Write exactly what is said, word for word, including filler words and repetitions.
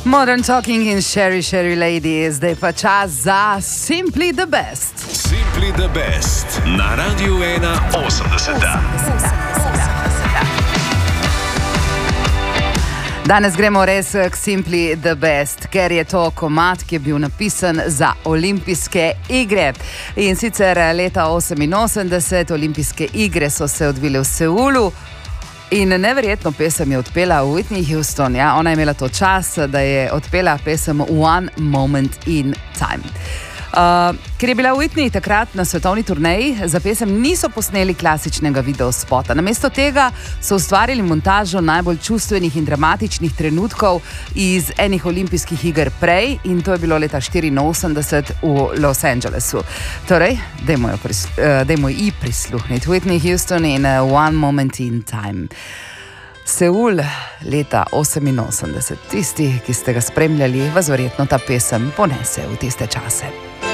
Modern Talking in Sherry Sherry Lady, zdaj pa čas za Simply the Best. Simply the Best na Radiu ena osemdeset. Danes gremo res k Simply the Best, ker je to komad, ki je bil napisan za olimpijske igre. In sicer leta oseminosemdeset olimpijske igre so se odvile v Seulu. In neverjetno pesem je odpela Whitney Houston. Ja, ona je imela to čas, da je odpela pesem One Moment in Time. Uh, ker je bila Whitney takrat na svetovni turneji, za pesem niso posneli klasičnega videospota. Namesto tega so ustvarili montažo najbolj čustvenih in dramatičnih trenutkov iz enih olimpijskih iger prej, in to je bilo leta štiriinosemdeset v Los Angelesu. Torej, dajmo jo pris, uh, dajmo ji prisluhniti. Whitney Houston in uh, One Moment in Time. Seul leta oseminosemdeset. Tisti, ki ste ga spremljali, vas verjetno ta pesem ponese v tiste čase.